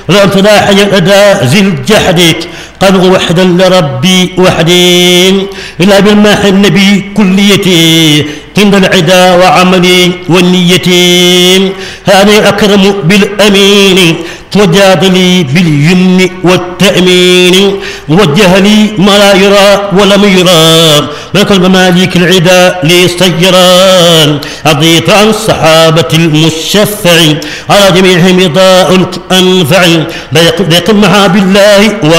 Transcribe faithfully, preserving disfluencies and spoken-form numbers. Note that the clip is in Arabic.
ولم تلاحي الأداء ذي الجحد قد وحدا لربي وحدي إلا بالماح النبي كليتي عند العدا وعملي والنية هذا أكرم بالأمين وجادلي باليمن والتأمين وجه لي ما لا يرى ولم يرى ملك المماليك العدا لي سيران أضيت عن الصحابة المشفع على جميعهم إضاء الأنفع بيقمها بالله